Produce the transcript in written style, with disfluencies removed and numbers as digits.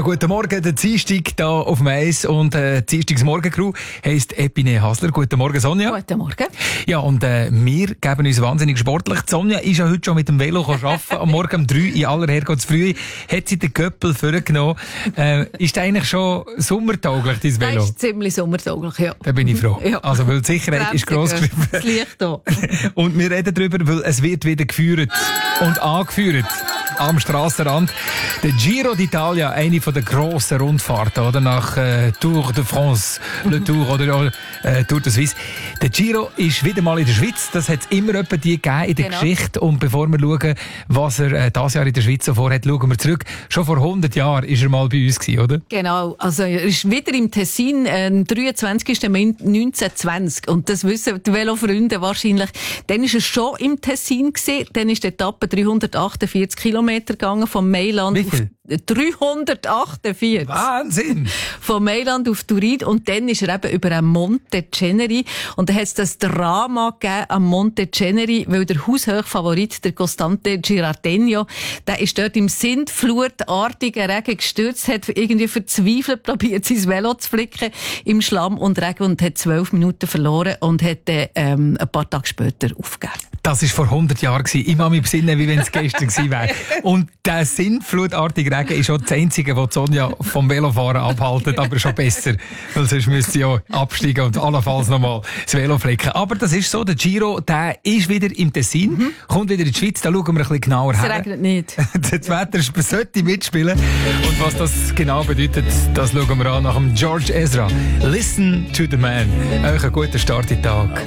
guten Morgen, der Dienstag hier auf dem Eis und Dienstagsmorgen-Crew heisst Epine Hasler. Guten Morgen, Sonja. Guten Morgen. Ja, und wir geben uns wahnsinnig sportlich. Die Sonja ist ja heute schon mit dem Velo arbeiten. Am Morgen um 3 in aller Herrgottsfrühe hat sie den Köppel vorgenommen. Ist eigentlich schon sommertauglich, dein Velo? Das ist ziemlich sommertauglich, ja. Da bin ich froh. Ja. Also, weil die Sicherheit ist gross geschrieben. Das Licht da. Und wir reden darüber, weil es wird wieder geführt und angeführt am Strassenrand. Der Giro d'Italia, eine von der grossen Rundfahrten, oder? Nach Tour de France, Le Tour oder Tour de Suisse. Der Giro ist wieder mal in der Schweiz. Das hat es immer etwa die gegeben in der Geschichte. Und bevor wir schauen, was er dieses Jahr in der Schweiz so vorhat, schauen wir zurück. Schon vor 100 Jahren war er mal bei uns gewesen, oder? Genau. Also, er ist wieder im Tessin, am 23. Mai 1920. Und das wissen die Velofreunde wahrscheinlich. Dann war er schon im Tessin gewesen. Dann ist die Etappe 348 Kilometer gegangen von Mailand. Wie viel? 348. Wahnsinn! Von Mailand auf Turin. Und dann ist er eben über ein Monte Ceneri. Und da hat es das Drama gegeben am Monte Ceneri, weil der haushohe Favorit, der Costante Girardeno, der ist dort im sintflutartigen Regen gestürzt, hat irgendwie verzweifelt probiert, sein Velo zu flicken im Schlamm und Regen und hat 12 Minuten verloren und hat ein paar Tage später aufgegeben. Das war vor 100 Jahren. Ich kann mich besinnen, wie wenn es gestern gewesen wäre. Und der sintflutartige Regen ist auch das Einzige, was Sonja vom Velofahren abhaltet, aber schon besser. Weil sonst müsste sie ja absteigen und allenfalls nochmal das Velo flicken. Aber das ist so, der Giro, der ist wieder im Tessin, kommt wieder in die Schweiz, da schauen wir ein bisschen genauer her. Es regnet nicht. Das Wetter sollte mitspielen. Und was das genau bedeutet, das schauen wir an nach dem George Ezra. Listen to the man. Euch einen guten Start in den Tag.